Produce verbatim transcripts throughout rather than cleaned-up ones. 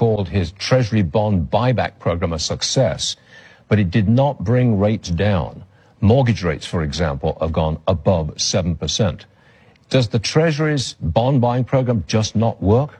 called his Treasury bond buyback program a success, but it did not bring rates down. Mortgage rates, for example, have gone above seven percent. Does the Treasury's bond buying program just not work?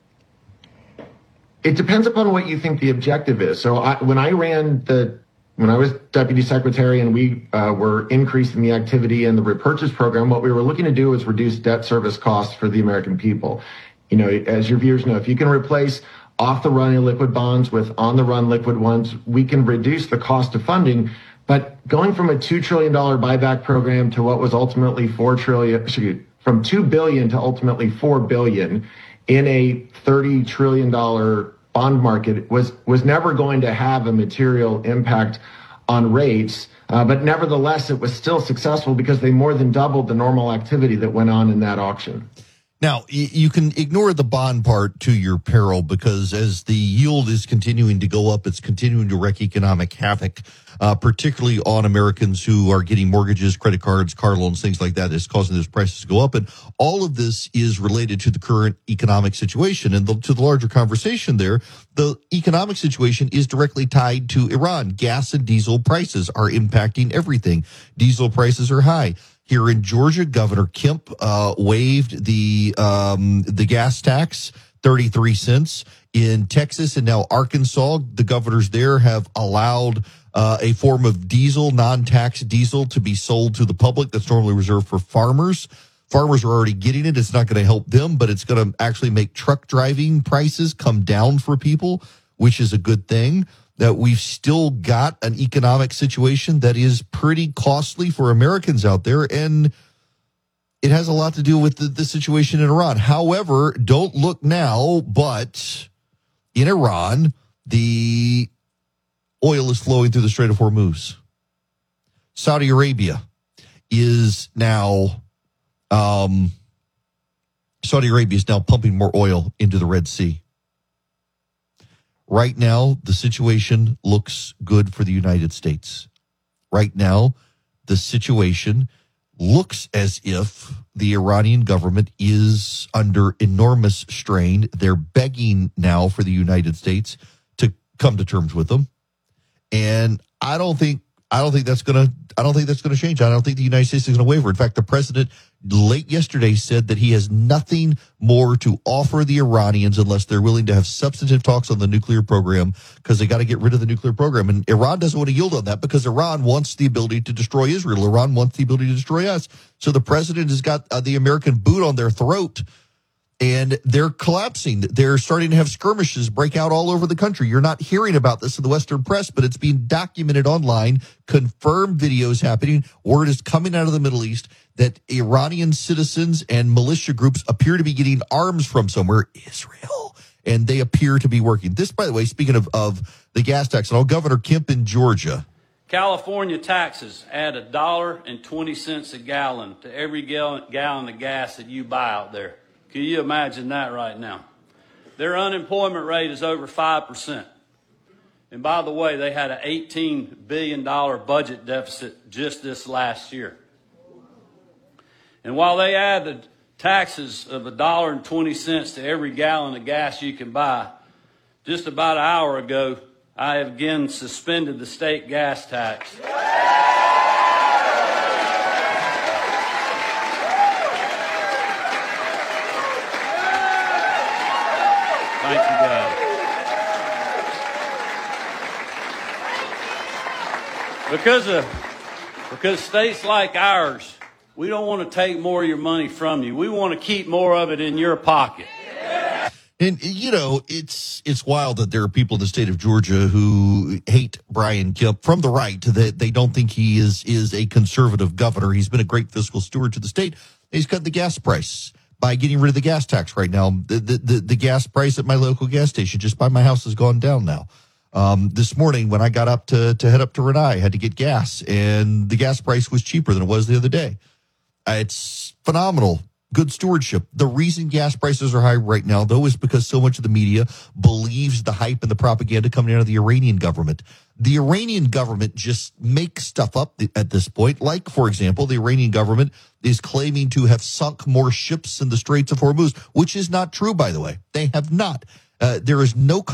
It depends upon what you think the objective is. So I, when I ran the, when I was deputy secretary and we uh, were increasing the activity in the repurchase program, what we were looking to do was reduce debt service costs for the American people. You know, as your viewers know, if you can replace off-the-run illiquid bonds with on-the-run liquid ones, we can reduce the cost of funding. But going from a two trillion dollars buyback program to what was ultimately four trillion dollars, from two billion dollars to ultimately four billion dollars in a thirty trillion dollars bond market was, was never going to have a material impact on rates. Uh, but nevertheless, it was still successful because they more than doubled the normal activity that went on in that auction. Now, you can ignore the bond part to your peril because as the yield is continuing to go up, it's continuing to wreak economic havoc, uh, particularly on Americans who are getting mortgages, credit cards, car loans, things like that. It's causing those prices to go up. And all of this is related to the current economic situation. And the, to the larger conversation there, the economic situation is directly tied to Iran. Gas and diesel prices are impacting everything. Diesel prices are high. Here in Georgia, Governor Kemp uh, waived the um, the gas tax, thirty-three cents. In Texas and now Arkansas, the governors there have allowed uh, a form of diesel, non-tax diesel, to be sold to the public that's normally reserved for farmers. Farmers are already getting it. It's not going to help them, but it's going to actually make truck driving prices come down for people, which is a good thing. That we've still got an economic situation that is pretty costly for Americans out there, and it has a lot to do with the, the situation in Iran. However, don't look now, but in Iran, the oil is flowing through the Strait of Hormuz. Saudi Arabia is now, um, Saudi Arabia is now pumping more oil into the Red Sea. Right now, the situation looks good for the United States. Right now, the situation looks as if the Iranian government is under enormous strain. They're begging now for the United States to come to terms with them. And I don't think I don't think that's going to I don't think that's going to change. I don't think the United States is going to waver. In fact, the president late yesterday said that he has nothing more to offer the Iranians unless they're willing to have substantive talks on the nuclear program, because they got to get rid of the nuclear program. And Iran doesn't want to yield on that because Iran wants the ability to destroy Israel. Iran wants the ability to destroy us. So the president has got uh, the American boot on their throat. And they're collapsing. They're starting to have skirmishes break out all over the country. You're not hearing about this in the Western press, but it's being documented online, confirmed videos happening. Word is coming out of the Middle East that Iranian citizens and militia groups appear to be getting arms from somewhere, Israel, and they appear to be working. This, by the way, speaking of, of the gas tax, and all, Governor Kemp in Georgia. California taxes add a dollar and twenty cents a gallon to every gallon, gallon of gas that you buy out there. Can you imagine that right now? Their unemployment rate is over five percent. And by the way, they had an eighteen billion dollars budget deficit just this last year. And while they added taxes of a dollar and twenty cents to every gallon of gas you can buy, just about an hour ago, I have again suspended the state gas tax. Thank you, God. Because of, because states like ours, we don't want to take more of your money from you. We want to keep more of it in your pocket. And, you know, it's it's wild that there are people in the state of Georgia who hate Brian Kemp from the right, that they don't think he is, is a conservative governor. He's been a great fiscal steward to the state. He's cut the gas price by getting rid of the gas tax right now. The, the, the, the gas price at my local gas station just by my house has gone down now. Um, this morning when I got up to, to head up to Renai, I had to get gas, and the gas price was cheaper than it was the other day. Uh, it's phenomenal. Good stewardship. The reason gas prices are high right now, though, is because so much of the media believes the hype and the propaganda coming out of the Iranian government. The Iranian government just makes stuff up at this point. Like, for example, the Iranian government is claiming to have sunk more ships in the Straits of Hormuz, which is not true, by the way. They have not. Uh, there is no